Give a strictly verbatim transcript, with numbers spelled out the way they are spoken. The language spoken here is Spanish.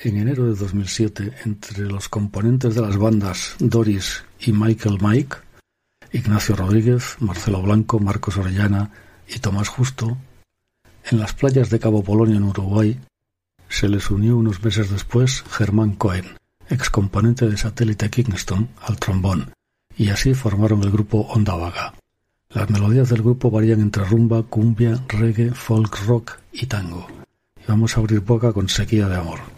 En enero de dos mil siete, entre los componentes de las bandas Doris y Michael Mike, Ignacio Rodríguez, Marcelo Blanco, Marcos Orellana y Tomás Justo, en las playas de Cabo Polonio en Uruguay, se les unió unos meses después Germán Cohen, excomponente de Satélite Kingston, al trombón, y así formaron el grupo Onda Vaga. Las melodías del grupo varían entre rumba, cumbia, reggae, folk rock y tango. Y vamos a abrir boca con Sequía de Amor.